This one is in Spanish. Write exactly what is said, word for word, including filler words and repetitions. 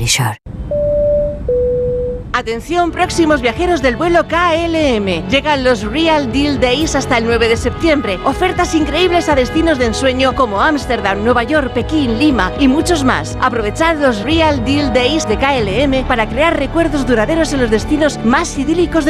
really sure. Atención, próximos viajeros del vuelo K L M. Llegan los Real Deal Days hasta el nueve de septiembre. Ofertas increíbles a destinos de ensueño como Ámsterdam, Nueva York, Pekín, Lima y muchos más. Aprovechad los Real Deal Days de K L M para crear recuerdos duraderos en los destinos más idílicos de